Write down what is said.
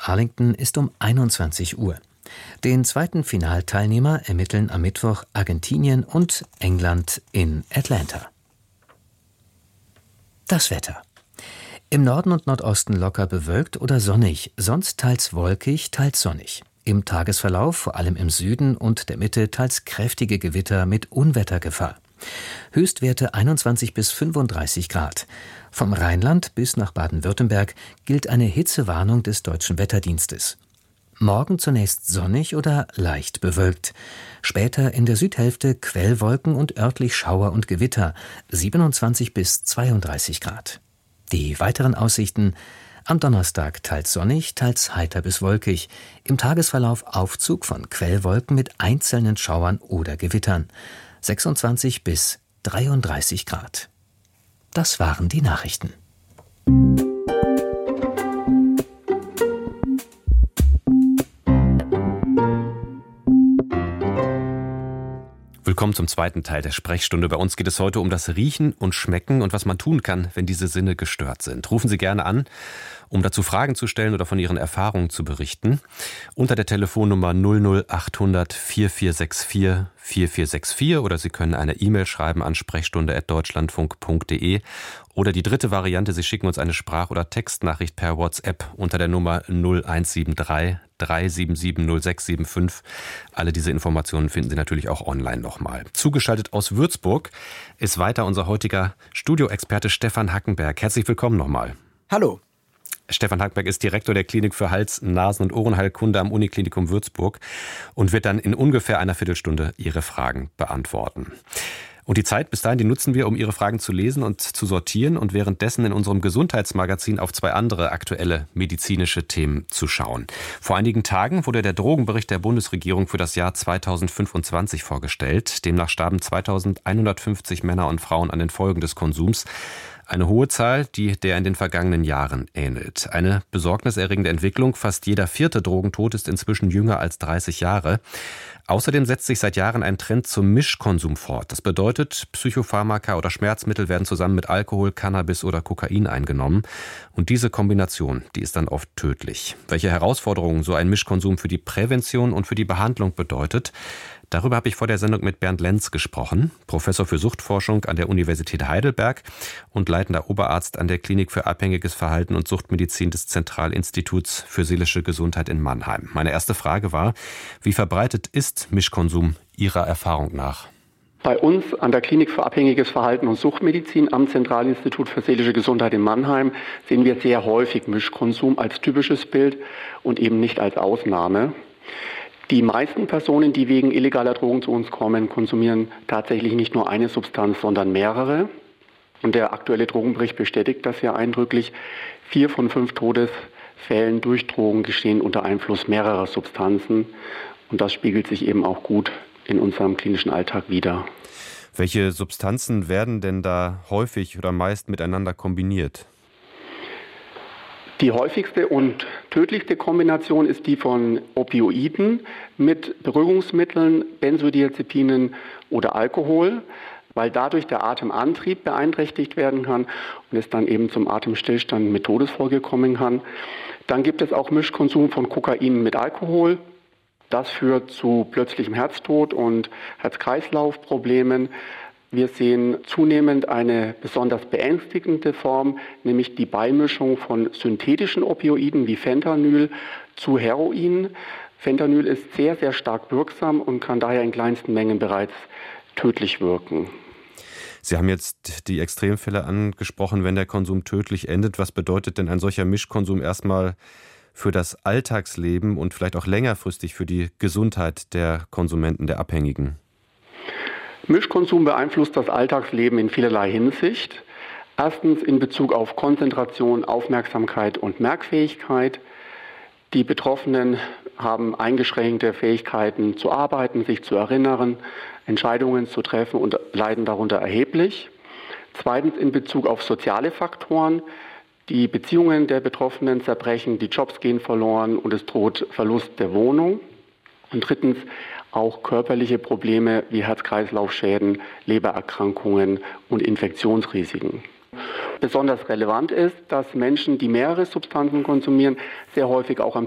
Arlington ist um 21 Uhr. Den zweiten Finalteilnehmer ermitteln am Mittwoch Argentinien und England in Atlanta. Das Wetter. Im Norden und Nordosten locker bewölkt oder sonnig, sonst teils wolkig, teils sonnig. Im Tagesverlauf, vor allem im Süden und der Mitte, teils kräftige Gewitter mit Unwettergefahr. Höchstwerte 21 bis 35 Grad. Vom Rheinland bis nach Baden-Württemberg gilt eine Hitzewarnung des Deutschen Wetterdienstes. Morgen zunächst sonnig oder leicht bewölkt. Später in der Südhälfte Quellwolken und örtlich Schauer und Gewitter, 27 bis 32 Grad. Die weiteren Aussichten: am Donnerstag teils sonnig, teils heiter bis wolkig. Im Tagesverlauf Aufzug von Quellwolken mit einzelnen Schauern oder Gewittern, 26 bis 33 Grad. Das waren die Nachrichten. Willkommen zum zweiten Teil der Sprechstunde. Bei uns geht es heute um das Riechen und Schmecken und was man tun kann, wenn diese Sinne gestört sind. Rufen Sie gerne an, um dazu Fragen zu stellen oder von Ihren Erfahrungen zu berichten. Unter der Telefonnummer 00800 4464 4464 oder Sie können eine E-Mail schreiben an sprechstunde@deutschlandfunk.de. Oder die dritte Variante, Sie schicken uns eine Sprach- oder Textnachricht per WhatsApp unter der Nummer 0173 377 0675. Alle diese Informationen finden Sie natürlich auch online nochmal. Zugeschaltet aus Würzburg ist weiter unser heutiger Studioexperte Stefan Hackenberg. Herzlich willkommen nochmal. Hallo. Stefan Hackenberg ist Direktor der Klinik für Hals-, Nasen- und Ohrenheilkunde am Uniklinikum Würzburg und wird dann in ungefähr einer Viertelstunde Ihre Fragen beantworten. Und die Zeit bis dahin, die nutzen wir, um Ihre Fragen zu lesen und zu sortieren und währenddessen in unserem Gesundheitsmagazin auf zwei andere aktuelle medizinische Themen zu schauen. Vor einigen Tagen wurde der Drogenbericht der Bundesregierung für das Jahr 2025 vorgestellt. Demnach starben 2150 Männer und Frauen an den Folgen des Konsums. Eine hohe Zahl, die der in den vergangenen Jahren ähnelt. Eine besorgniserregende Entwicklung. Fast jeder vierte Drogentod ist inzwischen jünger als 30 Jahre. Außerdem setzt sich seit Jahren ein Trend zum Mischkonsum fort. Das bedeutet, Psychopharmaka oder Schmerzmittel werden zusammen mit Alkohol, Cannabis oder Kokain eingenommen. Und diese Kombination, die ist dann oft tödlich. Welche Herausforderungen so ein Mischkonsum für die Prävention und für die Behandlung bedeutet, darüber habe ich vor der Sendung mit Bernd Lenz gesprochen, Professor für Suchtforschung an der Universität Heidelberg und leitender Oberarzt an der Klinik für abhängiges Verhalten und Suchtmedizin des Zentralinstituts für seelische Gesundheit in Mannheim. Meine erste Frage war: Wie verbreitet ist Mischkonsum Ihrer Erfahrung nach? Bei uns an der Klinik für abhängiges Verhalten und Suchtmedizin am Zentralinstitut für seelische Gesundheit in Mannheim sehen wir sehr häufig Mischkonsum als typisches Bild und eben nicht als Ausnahme. Die meisten Personen, die wegen illegaler Drogen zu uns kommen, konsumieren tatsächlich nicht nur eine Substanz, sondern mehrere. Und der aktuelle Drogenbericht bestätigt das ja eindrücklich. 4 von 5 Todesfällen durch Drogen geschehen unter Einfluss mehrerer Substanzen. Und das spiegelt sich eben auch gut in unserem klinischen Alltag wider. Welche Substanzen werden denn da häufig oder meist miteinander kombiniert? Die häufigste und tödlichste Kombination ist die von Opioiden mit Beruhigungsmitteln, Benzodiazepinen oder Alkohol, weil dadurch der Atemantrieb beeinträchtigt werden kann und es dann eben zum Atemstillstand mit Todesfolge kommen kann. Dann gibt es auch Mischkonsum von Kokain mit Alkohol. Das führt zu plötzlichem Herztod und Herz-Kreislauf-Problemen. Wir sehen zunehmend eine besonders beängstigende Form, nämlich die Beimischung von synthetischen Opioiden wie Fentanyl zu Heroin. Fentanyl ist sehr, sehr stark wirksam und kann daher in kleinsten Mengen bereits tödlich wirken. Sie haben jetzt die Extremfälle angesprochen, wenn der Konsum tödlich endet. Was bedeutet denn ein solcher Mischkonsum erstmal für das Alltagsleben und vielleicht auch längerfristig für die Gesundheit der Konsumenten, der Abhängigen? Mischkonsum beeinflusst das Alltagsleben in vielerlei Hinsicht. Erstens in Bezug auf Konzentration, Aufmerksamkeit und Merkfähigkeit. Die Betroffenen haben eingeschränkte Fähigkeiten zu arbeiten, sich zu erinnern, Entscheidungen zu treffen und leiden darunter erheblich. Zweitens in Bezug auf soziale Faktoren. Die Beziehungen der Betroffenen zerbrechen, die Jobs gehen verloren und es droht Verlust der Wohnung. Und drittens auch körperliche Probleme wie Herz-Kreislauf-Schäden, Lebererkrankungen und Infektionsrisiken. Besonders relevant ist, dass Menschen, die mehrere Substanzen konsumieren, sehr häufig auch an